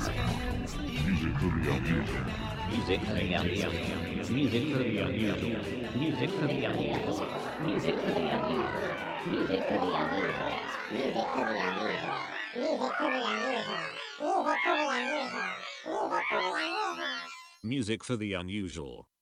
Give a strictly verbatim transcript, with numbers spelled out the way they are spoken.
Music for the unusual. Music for the unusual. Music for the unusual. Music for the unusual. Music for the unusual. Music for the unusual. Music for the unusual. Music for the unusual. Music for the unusual. Music for the unusual. Music for the unusual.